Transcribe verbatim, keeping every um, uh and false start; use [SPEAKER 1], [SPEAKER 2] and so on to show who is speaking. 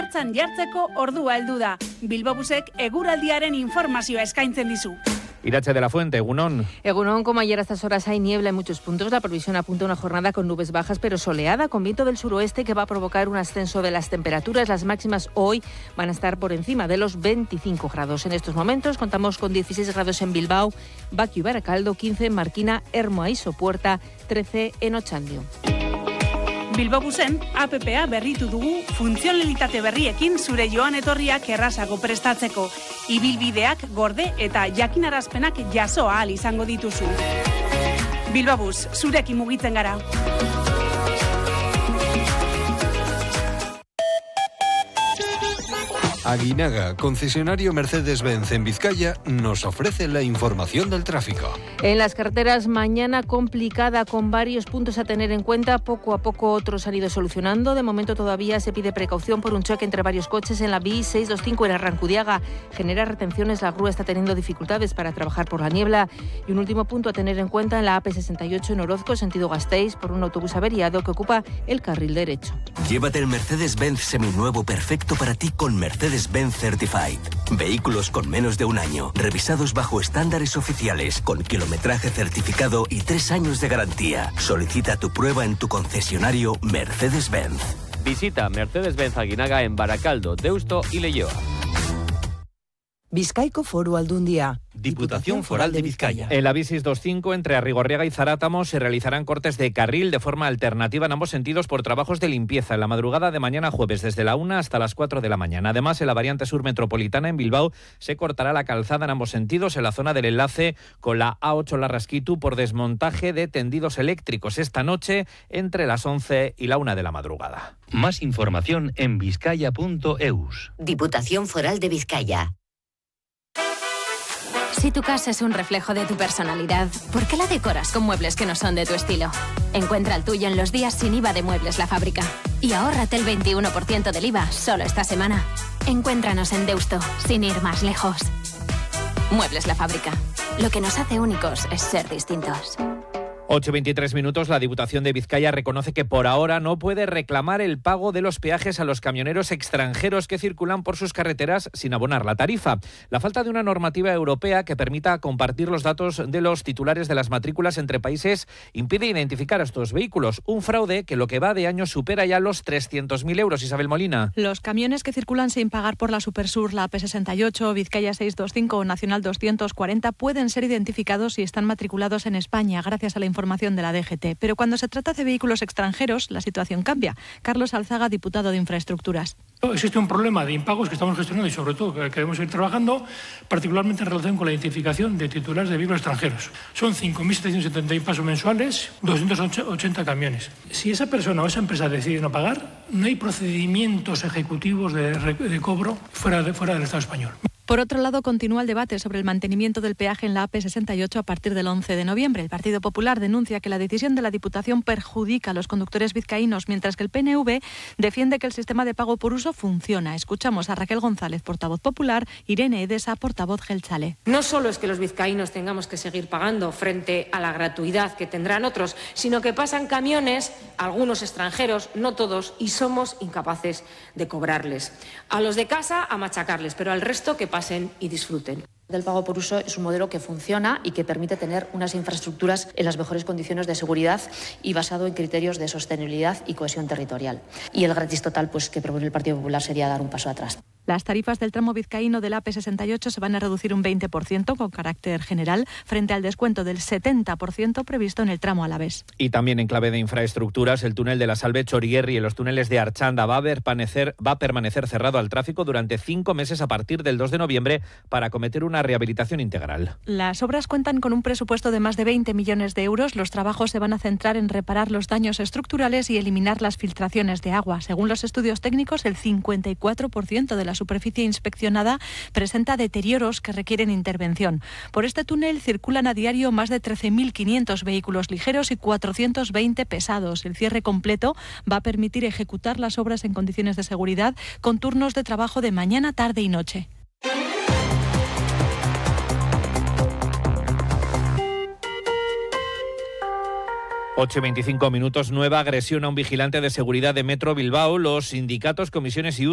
[SPEAKER 1] martxan jartzeko ordua heldu da. Bilbobusek eguraldiaren informazioa eskaintzen dizu.
[SPEAKER 2] Irache de la Fuente, Egunon.
[SPEAKER 3] Egunon, como ayer a estas horas hay niebla en muchos puntos. La previsión apunta a una jornada con nubes bajas pero soleada, con viento del suroeste que va a provocar un ascenso de las temperaturas. Las máximas hoy van a estar por encima de los veinticinco grados. En estos momentos contamos con dieciséis grados en Bilbao, Baquio y Baracaldo, quince en Marquina, Ermua y Sopuerta, trece en Otxandio.
[SPEAKER 1] Bilbobusen A P P a berritu dugu funtzionalitate berriekin zure joan etorriak errazago prestatzeko. Ibilbideak gorde eta jakinarazpenak jaso ahal izango dituzu. Bilbobus, zurekin mugitzen gara.
[SPEAKER 4] Aguinaga, concesionario Mercedes-Benz en Vizcaya, nos ofrece la información del tráfico.
[SPEAKER 3] En las carreteras, mañana complicada con varios puntos a tener en cuenta. Poco a poco otros han ido solucionando. De momento todavía se pide precaución por un choque entre varios coches en la B I seiscientos veinticinco en Arrancudiaga. Genera retenciones, la grúa está teniendo dificultades para trabajar por la niebla. Y un último punto a tener en cuenta en la A P sesenta y ocho en Orozco, sentido Gasteiz, por un autobús averiado que ocupa el carril derecho.
[SPEAKER 5] Llévate el Mercedes-Benz seminuevo perfecto para ti con Mercedes Mercedes-Benz Certified. Vehículos con menos de un año, revisados bajo estándares oficiales, con kilometraje certificado y tres años de garantía. Solicita tu prueba en tu concesionario Mercedes-Benz.
[SPEAKER 6] Visita Mercedes-Benz Aguinaga en Baracaldo, Deusto y Leioa.
[SPEAKER 7] Bizkaiko Foru Aldundia.
[SPEAKER 8] Diputación Foral de Vizcaya.
[SPEAKER 2] En la B I seiscientos veinticinco entre Arrigorriaga y Zarátamo se realizarán cortes de carril de forma alternativa en ambos sentidos por trabajos de limpieza en la madrugada de mañana jueves desde la una hasta las cuatro de la mañana. Además, en la variante sur metropolitana en Bilbao se cortará la calzada en ambos sentidos en la zona del enlace con la A ocho Larrasquitu por desmontaje de tendidos eléctricos esta noche entre las once y la una de la madrugada.
[SPEAKER 8] Más información en vizcaya punto eus.
[SPEAKER 9] Diputación Foral de Vizcaya.
[SPEAKER 10] Si tu casa es un reflejo de tu personalidad, ¿por qué la decoras con muebles que no son de tu estilo? Encuentra el tuyo en los días sin I V A de Muebles La Fábrica. Y ahórrate el veintiuno por ciento del I V A solo esta semana. Encuéntranos en Deusto, sin ir más lejos. Muebles La Fábrica. Lo que nos hace únicos es ser distintos.
[SPEAKER 2] ocho y veintitrés minutos, la Diputación de Vizcaya reconoce que por ahora no puede reclamar el pago de los peajes a los camioneros extranjeros que circulan por sus carreteras sin abonar la tarifa. La falta de una normativa europea que permita compartir los datos de los titulares de las matrículas entre países impide identificar a estos vehículos. Un fraude que lo que va de año supera ya los trescientos mil euros. Isabel Molina.
[SPEAKER 11] Los camiones que circulan sin pagar por la Supersur, la A P sesenta y ocho, Vizcaya seiscientos veinticinco o Nacional doscientos cuarenta pueden ser identificados si están matriculados en España gracias a la información de la D G T. Pero cuando se trata de vehículos extranjeros, la situación cambia. Carlos Alzaga, diputado de Infraestructuras.
[SPEAKER 12] Existe un problema de impagos que estamos gestionando y sobre todo que queremos ir trabajando, particularmente en relación con la identificación de titulares de vehículos extranjeros. Son cinco mil setecientos setenta y uno pasos mensuales, doscientos ochenta camiones. Si esa persona o esa empresa decide no pagar, no hay procedimientos ejecutivos de, de cobro fuera, de, fuera del Estado español.
[SPEAKER 11] Por otro lado, continúa el debate sobre el mantenimiento del peaje en la A P sesenta y ocho a partir del once de noviembre. El Partido Popular denuncia que la decisión de la Diputación perjudica a los conductores vizcaínos, mientras que el P N V defiende que el sistema de pago por uso funciona. Escuchamos a Raquel González, portavoz popular, Irene Edesa, portavoz Geltzale.
[SPEAKER 13] No solo es que los vizcaínos tengamos que seguir pagando frente a la gratuidad que tendrán otros, sino que pasan camiones, algunos extranjeros, no todos, y somos incapaces de cobrarles. A los de casa a machacarles, pero al resto que pasen y disfruten.
[SPEAKER 14] El pago por uso es un modelo que funciona y que permite tener unas infraestructuras en las mejores condiciones de seguridad y basado en criterios de sostenibilidad y cohesión territorial. Y el gratis total, pues, que propone el Partido Popular sería dar un paso atrás.
[SPEAKER 11] Las tarifas del tramo vizcaíno del A P sesenta y ocho se van a reducir un veinte por ciento con carácter general frente al descuento del setenta por ciento previsto en el tramo alavés.
[SPEAKER 2] Y también en clave de infraestructuras, el túnel de la Salve Chorierri y los túneles de Archanda va a permanecer, va a permanecer cerrado al tráfico durante cinco meses a partir del dos de noviembre para acometer una rehabilitación integral.
[SPEAKER 11] Las obras cuentan con un presupuesto de más de veinte millones de euros. Los trabajos se van a centrar en reparar los daños estructurales y eliminar las filtraciones de agua. Según los estudios técnicos, el cincuenta y cuatro por ciento de la superficie inspeccionada presenta deterioros que requieren intervención. Por este túnel circulan a diario más de trece mil quinientos vehículos ligeros y cuatrocientos veinte pesados. El cierre completo va a permitir ejecutar las obras en condiciones de seguridad con turnos de trabajo de mañana, tarde y noche.
[SPEAKER 2] ocho y veinticinco minutos, nueva agresión a un vigilante de seguridad de Metro Bilbao. Los sindicatos, comisiones y